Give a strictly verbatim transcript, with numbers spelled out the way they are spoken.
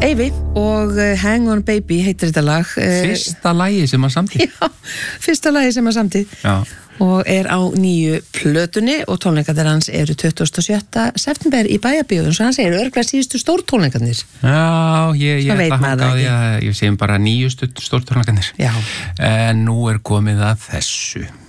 Eyvi og Hang On Baby heitir þetta lag. Fyrsta lagi sem að samti. Já, fyrsta lagi sem að samti. Já. Og er á nýju plötunni og tónleikarnir hans eru tuttugasta og sjötta september í Bæjarbíói, svo hann segir örglega síðustu stórtónleikarnir. Já, ég, ég ætla að hanga á því að ég sé bara nýjustu stórtónleikarnir. Já. En nú er komið að þessu.